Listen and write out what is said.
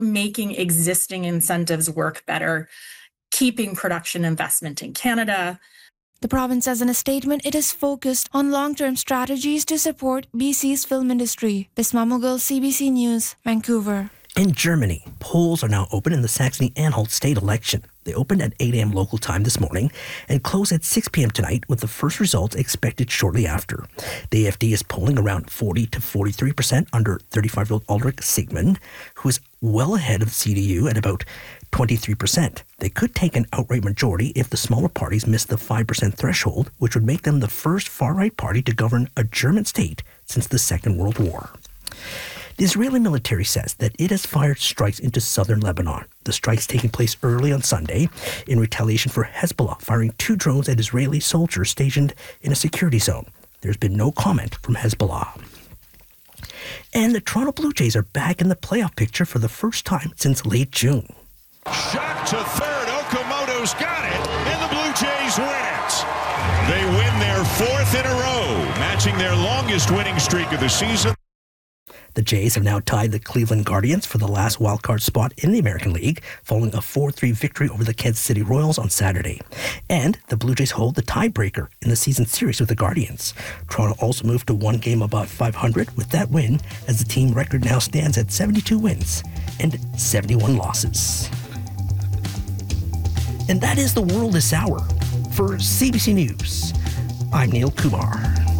making existing incentives work better, keeping production investment in Canada. The province says in a statement it is focused on long-term strategies to support BC's film industry. Bisma Mughal, CBC News, Vancouver. In Germany, polls are now open in the Saxony-Anhalt state election. They opened at 8 a.m. local time this morning and close at 6 p.m. tonight, with the first results expected shortly after. The AFD is polling around 40 to 43% under 35-year-old Ulrich Siegmund, who is well ahead of the CDU at about 23%. They could take an outright majority if the smaller parties miss the 5% threshold, which would make them the first far-right party to govern a German state since the Second World War. The Israeli military says that it has fired strikes into southern Lebanon. The strikes taking place early on Sunday in retaliation for Hezbollah firing 2 drones at Israeli soldiers stationed in a security zone. There's been no comment from Hezbollah. And the Toronto Blue Jays are back in the playoff picture for the first time since late June. Shot to third. Okamoto's got it, and the Blue Jays win it. They win their 4th in a row, matching their longest winning streak of the season. The Jays have now tied the Cleveland Guardians for the last wildcard spot in the American League, following a 4-3 victory over the Kansas City Royals on Saturday. And the Blue Jays hold the tiebreaker in the season series with the Guardians. Toronto also moved to 1 game above 500 with that win, as the team record now stands at 72 wins and 71 losses. And that is the world this hour. For CBC News, I'm Neil Kumar.